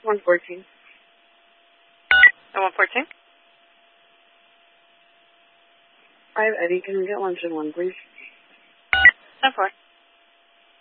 114. At 114? I have Eddie. Can we get lunch in 1, please? 10-4.